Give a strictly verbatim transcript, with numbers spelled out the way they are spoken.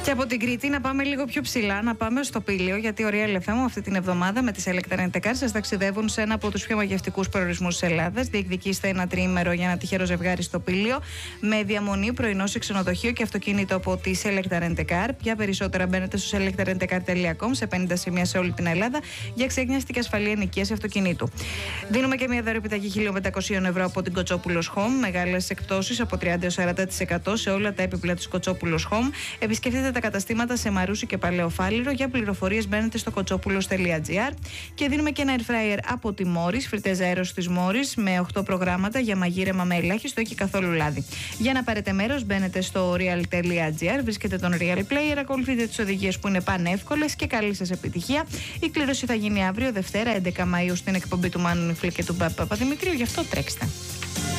Και από την Κρήτη να πάμε λίγο πιο ψηλά, να πάμε στο Πήλιο, γιατί ο Real εφ εμ αυτή την εβδομάδα με τις Electra Rent a Car σας ταξιδεύουν σε ένα από τους πιο μαγευτικούς προορισμούς της Ελλάδας. Διεκδικήστε ένα τριήμερο για ένα τυχερό ζευγάρι στο Πήλιο, με διαμονή, πρωινό σε ξενοδοχείο και αυτοκίνητο από τις Electra Rent a Car. Για περισσότερα μπαίνετε στο electra rent a car τελεία com σε πενήντα σημεία σε όλη την Ελλάδα για ξέγνιαστη και ασφαλή ενοικίαση αυτοκινήτου. Δίνουμε και μια δωρεοπιταγή χίλια πεντακόσια ευρώ από την Κοτσόπουλος Home. Μεγάλες εκπτώσεις από τριάντα έως σαράντα τοις εκατό σε όλα τα έπιπλα της Κοτσόπουλος Home. Επισκεφτείτε τα καταστήματα σε Μαρούσι και Παλαιοφάλιρο. Για πληροφορίες μπαίνετε στο κοτσόπουλος τελεία τζι άρ. Και δίνουμε και ένα air fryer από τη Μόρις, φριτέζα αέρος της Μόρις, με οκτώ προγράμματα για μαγείρεμα με ελάχιστο και καθόλου λάδι. Για να πάρετε μέρος, μπαίνετε στο real τελεία τζι άρ, βρίσκετε τον Real Player, ακολουθείτε τις οδηγίες που είναι πανεύκολες και καλή σας επιτυχία. Η κλήρωση θα γίνει αύριο, Δευτέρα, έντεκα Μαΐου, στην εκπομπή του Μάνου Νιφλή και του Μπάμπη Παπαδημητρίου, γι' αυτό τρέξτε.